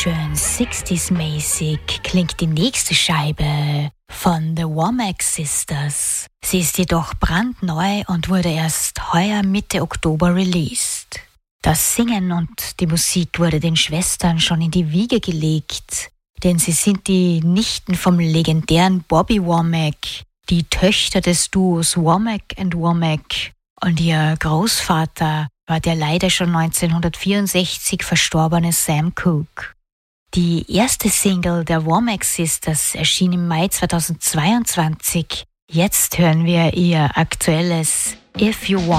Schön 60s-mäßig klingt die nächste Scheibe von The Womack Sisters. Sie ist jedoch brandneu und wurde erst heuer Mitte Oktober released. Das Singen und die Musik wurde den Schwestern schon in die Wiege gelegt, denn sie sind die Nichten vom legendären Bobby Womack, die Töchter des Duos Womack and Womack, und ihr Großvater war der leider schon 1964 verstorbene Sam Cooke. Die erste Single der Womack Sisters erschien im Mai 2022. Jetzt hören wir ihr aktuelles If You Want.